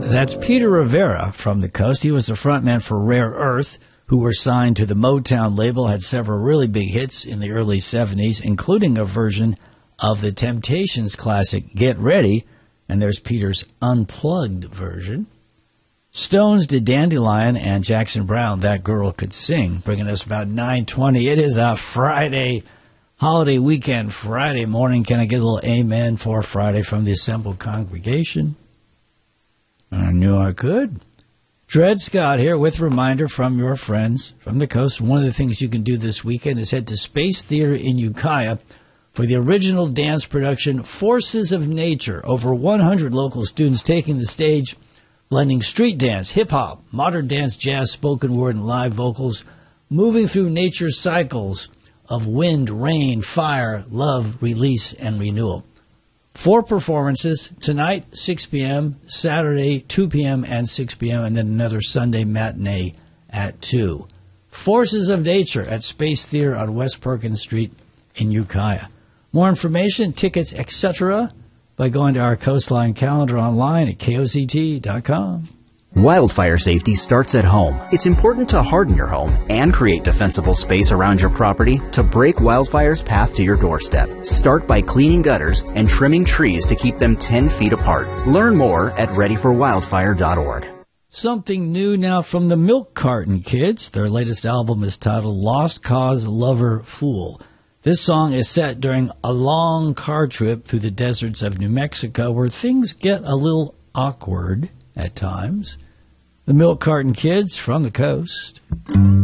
That's Peter Rivera from the coast. He was the frontman for Rare Earth, who were signed to the Motown label, had several really big hits in the early 70s, including a version of the Temptations classic Get Ready, and there's Peter's unplugged version. Stones did Dandelion, and Jackson Browne, That Girl Could Sing, bringing us about 9:20. It is a Friday, holiday weekend, Friday morning. Can I get a little amen for Friday from the assembled congregation? I knew I could. Dred Scott here with a reminder from your friends from the coast. One of the things you can do this weekend is head to Space Theater in Ukiah for the original dance production Forces of Nature. Over 100 local students taking the stage, blending street dance, hip-hop, modern dance, jazz, spoken word, and live vocals, moving through nature's cycles of wind, rain, fire, love, release, and renewal. 4 performances, tonight, 6 p.m., Saturday, 2 p.m. and 6 p.m., and then another Sunday matinee at 2. Forces of Nature at Space Theater on West Perkins Street in Ukiah. More information, tickets, etc., by going to our Coastline calendar online at kozt.com. Wildfire safety starts at home. It's important to harden your home and create defensible space around your property to break wildfire's path to your doorstep. Start by cleaning gutters and trimming trees to keep them 10 feet apart. Learn more at readyforwildfire.org. Something new now from the Milk Carton Kids. Their latest album is titled Lost Cause Lover Fool. This song is set during a long car trip through the deserts of New Mexico where things get a little awkward at times. The Milk Carton Kids from the coast.